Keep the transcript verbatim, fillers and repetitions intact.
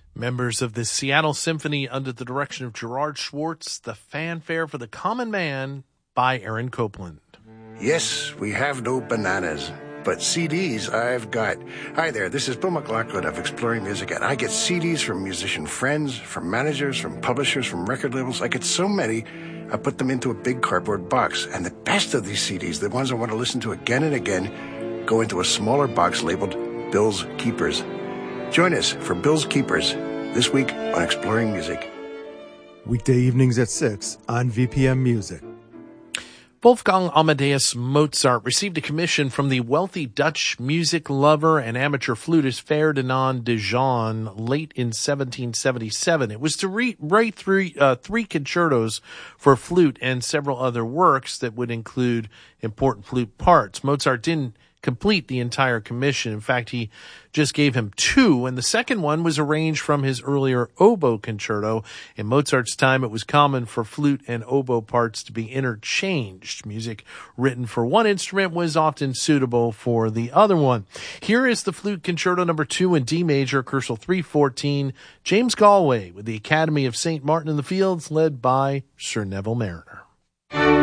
Members of the Seattle Symphony under the direction of Gerard Schwartz, The Fanfare for the Common Man by Aaron Copland. Yes, we have no bananas, but C Ds I've got. Hi there, this is Bill McLaughlin of Exploring Music, and I get C Ds from musician friends, from managers, from publishers, from record labels. I get so many, I put them into a big cardboard box. And the best of these C Ds, the ones I want to listen to again and again, go into a smaller box labeled Bill's Keepers. Join us for Bill's Keepers this week on Exploring Music. Weekday evenings at six on V P M Music. Wolfgang Amadeus Mozart received a commission from the wealthy Dutch music lover and amateur flutist Ferdinand de Jong late in seventeen seventy-seven. It was to re- write three, uh, three concertos for flute and several other works that would include important flute parts. Mozart didn't complete the entire commission. In fact, he just gave him two, and the second one was arranged from his earlier oboe concerto. In Mozart's time, it was common for flute and oboe parts to be interchanged. Music written for one instrument was often suitable for the other one. Here is the flute concerto number two in D major, Kursal three fourteen, James Galway with the Academy of Saint Martin in the Fields, led by Sir Neville Marriner.